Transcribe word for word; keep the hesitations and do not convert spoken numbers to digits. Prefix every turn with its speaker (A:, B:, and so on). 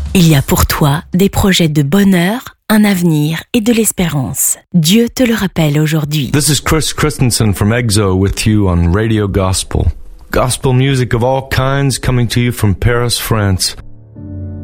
A: Il y a pour toi des projets de bonheur, un avenir et de l'espérance. Dieu te le rappelle aujourd'hui.
B: This is Chris Christensen from EXO with you on Radio Gospel. Gospel music of all kinds coming to you from Paris, France.